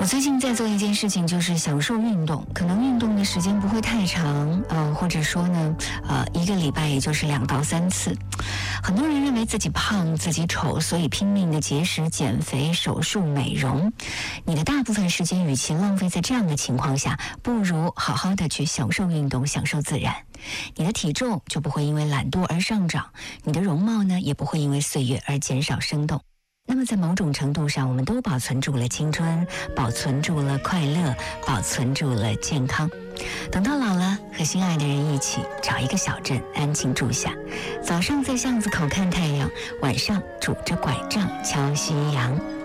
我最近在做一件事情，就是享受运动。可能运动的时间不会太长，或者说呢，一个礼拜也就是2到3次。很多人认为自己胖、自己丑，所以拼命的节食、减肥、手术、美容。你的大部分时间与其浪费在这样的情况下，不如好好的去享受运动，享受自然。你的体重就不会因为懒惰而上涨，你的容貌呢，也不会因为岁月而减少生动。那么在某种程度上，我们都保存住了青春，保存住了快乐，保存住了健康。等到老了，和心爱的人一起找一个小镇安静住下，早上在巷子口看太阳，晚上拄着拐杖敲夕阳。